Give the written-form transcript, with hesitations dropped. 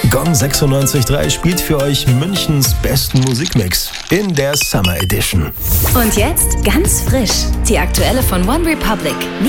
Gong 96.3 spielt für euch Münchens besten Musikmix in der Summer Edition. Und jetzt ganz frisch, die aktuelle von One Republic.